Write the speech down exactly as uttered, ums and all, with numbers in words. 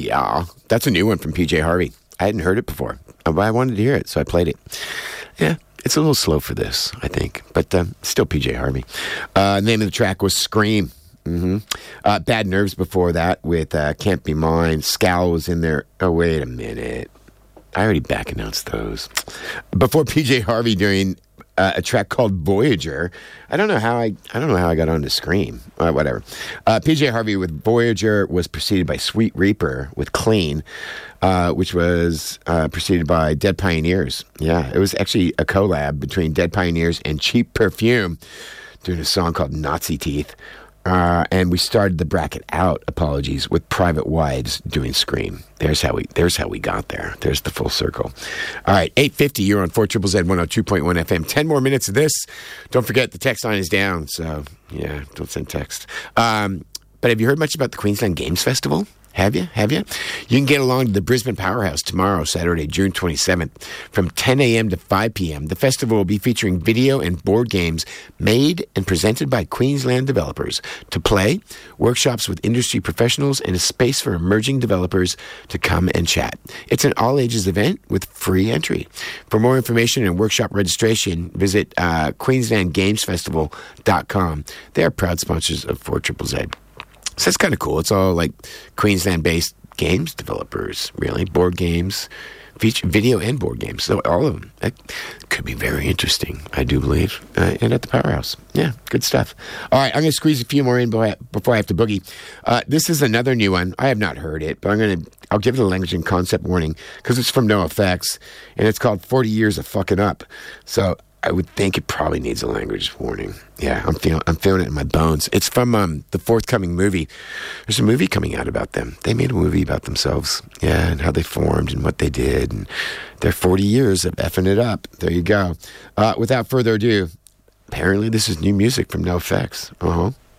Yeah. That's a new one from P J Harvey. I hadn't heard it before, but I wanted to hear it, so I played it. Yeah, it's a little slow for this, I think, but uh, still P J Harvey. Uh, name of the track was Scream. Mm-hmm. Uh, Bad Nerves before that with uh, Can't Be Mine. Scowl was in there. Oh, wait a minute. I already back announced those. Before P J Harvey doing uh, a track called Voyager. I don't know how I I don't know how I got on to Scream. Uh, whatever. Uh, P J Harvey with Voyager was preceded by Sweet Reaper with Clean, uh, which was uh, preceded by Dead Pioneers. Yeah, it was actually a collab between Dead Pioneers and Cheap Perfume doing a song called Nazi Teeth. Uh, and we started the bracket out, apologies, with Private Wives doing Scream. There's how we there's how we got there. There's the full circle. All right, eight fifty, you're on four Z Z Z one oh two point one F M. Ten more minutes of this. Don't forget, the text line is down, so, yeah, don't send text. Um, but have you heard much about the Queensland Games Festival? Have you? Have you? You can get along to the Brisbane Powerhouse tomorrow, Saturday, June twenty-seventh, from ten a.m. to five p.m. The festival will be featuring video and board games made and presented by Queensland developers to play, workshops with industry professionals, and a space for emerging developers to come and chat. It's an all-ages event with free entry. For more information and workshop registration, visit uh, queensland games festival dot com. They are proud sponsors of four Z Z Z. So that's kind of cool. It's all like Queensland-based games developers, really. Board games, feature, video and board games. So all of them. That could be very interesting, I do believe. Uh, and at the Powerhouse. Yeah, good stuff. All right, I'm going to squeeze a few more in before I, before I have to boogie. Uh, this is another new one. I have not heard it, but I'm going to, I'll give it a language and concept warning because it's from NoFX, and it's called forty Years of Fucking Up. So I would think it probably needs a language warning. Yeah, I'm feeling I'm feeling it in my bones. It's from um, the forthcoming movie. There's a movie coming out about them. They made a movie about themselves. Yeah, and how they formed and what they did. And their forty years of effing it up. There you go. Uh, without further ado, apparently this is new music from NoFX. Uh-huh.